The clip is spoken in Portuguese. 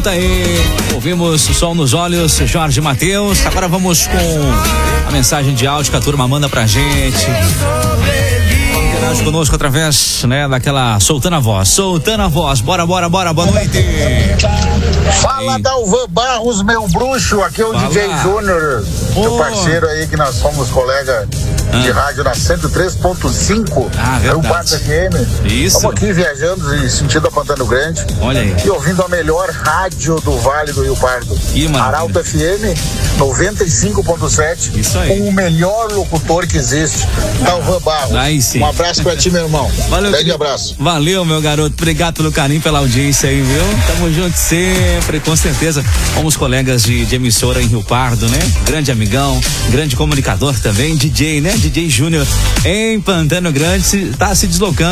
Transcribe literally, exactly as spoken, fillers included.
volta aí. Ouvimos o Sol nos Olhos, Jorge Mateus. Agora vamos com a mensagem de áudio que a turma manda pra gente. Interage conosco através, né, daquela soltando a voz. Soltando a voz. Bora, bora, bora. Boa noite. Fala, Dalvan Barros, meu bruxo. Aqui é o Fala. D J Júnior, meu Oh. parceiro aí, que nós somos colega Ah. de rádio na cento e três ponto cinco. Ah, Rio verdade. Pardo F M. Isso. Estamos aqui viajando em sentido a Pantano Grande. Olha aí. E ouvindo a melhor rádio do Vale do Rio Pardo. Que maravilha. Arauto F M noventa e cinco ponto sete. Isso aí. Com o melhor locutor que existe, Dalvan Barros. Aí sim. Um abraço pra ti, meu irmão. Valeu, Grande querido. abraço. Valeu, meu garoto. Obrigado pelo carinho, pela audiência aí, viu? Tamo junto sempre, com certeza. Fomos colegas de, de emissora em Rio Pardo, né? Grande amigão, grande comunicador também, D J, né? D J Júnior em Pantano Grande, se, tá se deslocando.